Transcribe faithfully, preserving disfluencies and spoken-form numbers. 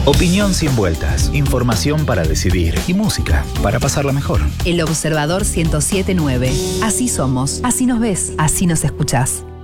Opinión sin vueltas, información para decidir y música para pasarla mejor. El Observador ciento siete punto nueve. Así somos, así nos ves, así nos escuchás.